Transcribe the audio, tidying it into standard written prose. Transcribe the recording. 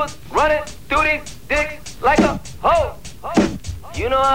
was running through these dicks like a hoe. You know